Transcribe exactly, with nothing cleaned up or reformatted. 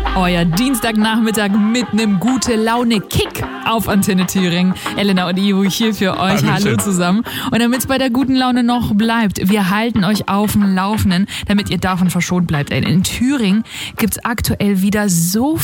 Euer Dienstagnachmittag mit einem Gute-Laune-Kick auf Antenne Thüringen. Elena und Ivo hier für euch. Hallöchen. Hallo zusammen. Und damit es bei der guten Laune noch bleibt, wir halten euch auf dem Laufenden, damit ihr davon verschont bleibt. In Thüringen gibt es aktuell wieder so